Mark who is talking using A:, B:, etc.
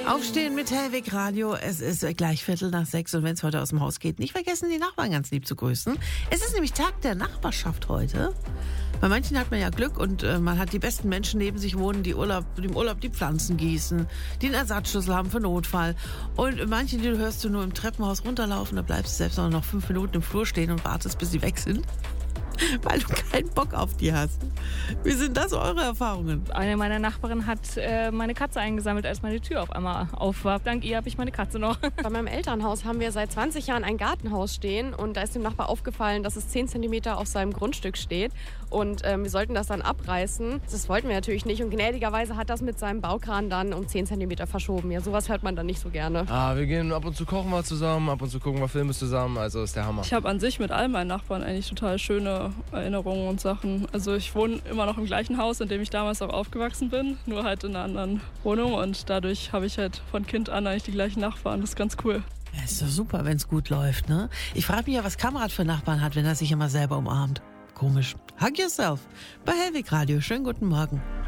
A: Aufstehen mit Hellwig Radio. Es ist gleich 5:45 und wenn es heute aus dem Haus geht, nicht vergessen, die Nachbarn ganz lieb zu grüßen. Es ist nämlich Tag der Nachbarschaft heute. Bei manchen hat man ja Glück und man hat die besten Menschen neben sich wohnen, die im Urlaub die Pflanzen gießen, die einen Ersatzschlüssel haben für Notfall. Und manche, die hörst du nur im Treppenhaus runterlaufen, da bleibst du selbst noch 5 Minuten im Flur stehen und wartest, bis sie weg sind. Weil du keinen Bock auf die hast. Wie sind das eure Erfahrungen?
B: Eine meiner Nachbarinnen hat meine Katze eingesammelt, als meine Tür auf einmal auf war. Dank ihr habe ich meine Katze noch.
C: Bei meinem Elternhaus haben wir seit 20 Jahren ein Gartenhaus stehen und da ist dem Nachbar aufgefallen, dass es 10 Zentimeter auf seinem Grundstück steht und wir sollten das dann abreißen. Das wollten wir natürlich nicht und gnädigerweise hat das mit seinem Baukran dann um 10 Zentimeter verschoben. Ja, sowas hört man dann nicht so gerne.
D: Wir gehen ab und zu kochen wir zusammen, ab und zu gucken wir Filme zusammen, also ist der Hammer.
E: Ich habe an sich mit all meinen Nachbarn eigentlich total schöne Erinnerungen und Sachen. Also ich wohne immer noch im gleichen Haus, in dem ich damals auch aufgewachsen bin, nur halt in einer anderen Wohnung und dadurch habe ich halt von Kind an eigentlich die gleichen Nachbarn. Das ist ganz cool.
A: Ja, ist doch super, wenn es gut läuft, ne? Ich frage mich ja, was Kamerad für Nachbarn hat, wenn er sich immer selber umarmt. Komisch. Hug yourself. Bei Hellwig Radio. Schönen guten Morgen.